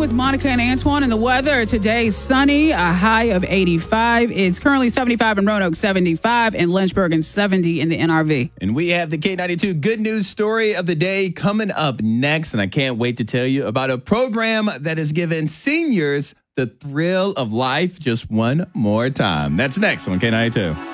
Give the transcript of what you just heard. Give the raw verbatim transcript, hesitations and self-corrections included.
with Monica and Antoine and the weather. Today, sunny, a high of eighty-five. It's currently seventy-five in Roanoke, seventy-five in Lynchburg, and seventy in the N R V. And we have the K ninety-two good news story of the day coming up next. And I can't wait to tell you about a program that has given seniors the thrill of life just one more time. That's next on K ninety-two.